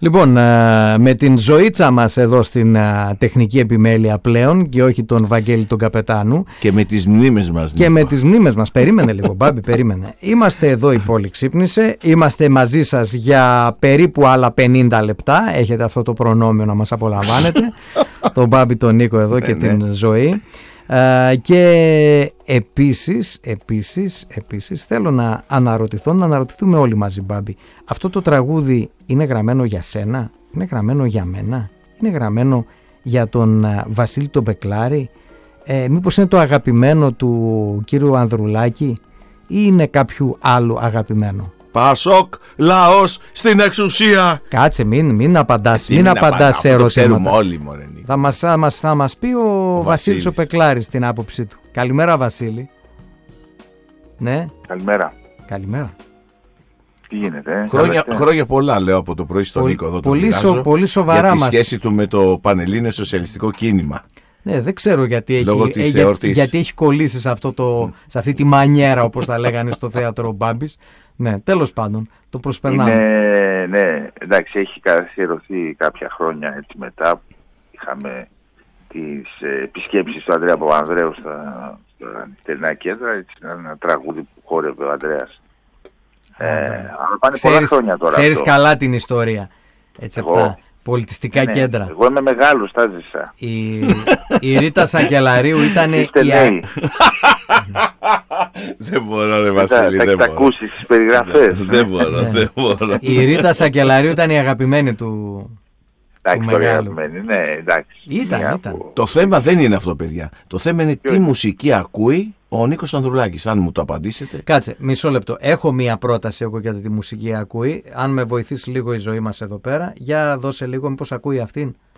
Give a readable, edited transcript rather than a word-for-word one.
Λοιπόν, με την ζωήτσα μας εδώ στην τεχνική επιμέλεια πλέον και όχι τον Βαγγέλη τον Καπετάνου. Και με τις μνήμες μας. Και με τις μνήμες μας. Περίμενε λίγο, Μπάμπη, περίμενε. Είμαστε εδώ, η πόλη ξύπνησε. Είμαστε μαζί σας για περίπου άλλα 50 λεπτά. Έχετε αυτό το προνόμιο να μας απολαμβάνετε. Τον Μπάμπη, τον Νίκο εδώ και την ζωή. Και επίσης θέλω να αναρωτηθούμε όλοι μαζί, Μπάμπη. Αυτό το τραγούδι είναι γραμμένο για σένα, είναι γραμμένο για μένα, είναι γραμμένο για τον Βασίλη τον Μπεκλάρη, μήπως είναι το αγαπημένο του κύριου Ανδρουλάκη ή είναι κάποιου άλλου αγαπημένο? Πασόκ, λαός στην εξουσία. Κάτσε, μην απαντάς σε ερωτήματα. Όλοι, θα μας πει ο Βασίλης ο Πεκλάρης την άποψή του. Καλημέρα, Βασίλη. Ναι. Καλημέρα. Τι γίνεται, χρόνια πολλά, λέω, από το πρωί στον Νίκο εδώ. Πολύ σοβαρά για τη σχέση του με το Πανελλήνιο Σοσιαλιστικό Κίνημα. Ναι, δεν ξέρω γιατί έχει κολλήσει σε αυτή τη μανιέρα, όπως τα λέγανε στο θέατρο Μπάμπης. Ναι, τέλος πάντων, το προσπερνάμε. Ναι, εντάξει, έχει καθιερωθεί κάποια χρόνια έτσι μετά. Είχαμε τις επισκέψεις του Ανδρέα Παπανδρέου στα νυχτερινά κέντρα. Έτσι, ένα τραγούδι που χόρευε ο Ανδρέας. Αλλά πάνε πολλά χρόνια τώρα. Ξέρεις καλά την ιστορία. Έτσι, από τα πολιτιστικά κέντρα. Εγώ είμαι μεγάλος, τα ζήσα. Η Ρίτα Σακελαρίου ήταν. Δεν μπορώ, ρε Βασίλη. Θα τα ακούσεις τις περιγραφές. Δεν μπορώ. Η Ρίτα Σακελαρίου ήταν η αγαπημένη του. Εντάξει, ναι, εντάξει. Ήταν. Το θέμα δεν είναι αυτό, παιδιά. Το θέμα είναι τι μουσική ακούει ο Νίκος Ανδρουλάκης. Αν μου το απαντήσετε. Κάτσε, μισό λεπτό. Έχω μία πρόταση εγώ για τη μουσική ακούει. Αν με βοηθήσει λίγο η ζωή μας εδώ πέρα, για δώσε λίγο, μήπως ακούει αυτήν.